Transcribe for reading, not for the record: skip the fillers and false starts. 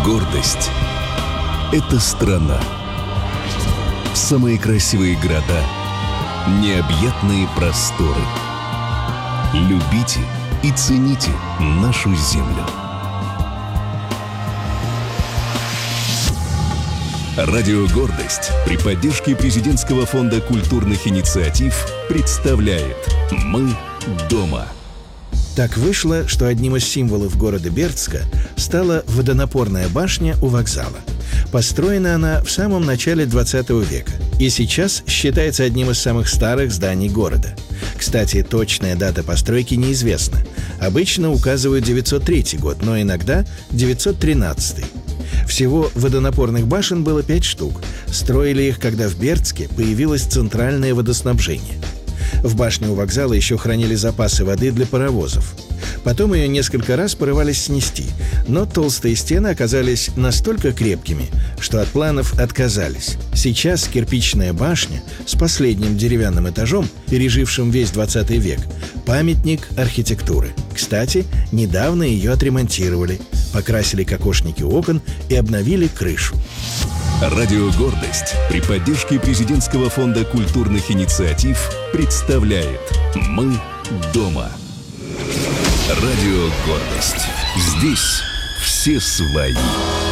Гордость – это страна. Самые красивые города, необъятные просторы. Любите и цените нашу землю. Радио «Гордость» при поддержке Президентского фонда культурных инициатив представляет «Мы дома». Так вышло, что одним из символов города Бердска стала водонапорная башня у вокзала. Построена она в самом начале 20 века и сейчас считается одним из самых старых зданий города. Кстати, точная дата постройки неизвестна. Обычно указывают 903 год, но иногда 913. Всего водонапорных башен было 5 штук. Строили их, когда в Бердске появилось центральное водоснабжение. В башне у вокзала еще хранили запасы воды для паровозов. Потом ее несколько раз порывались снести, но толстые стены оказались настолько крепкими, что от планов отказались. Сейчас кирпичная башня с последним деревянным этажом, пережившим весь 20 век, памятник архитектуры. Кстати, недавно ее отремонтировали, покрасили кокошники окон и обновили крышу. Радио «Гордость» при поддержке Президентского фонда культурных инициатив представляет «Мы дома». Радио «Гордость». Здесь все свои.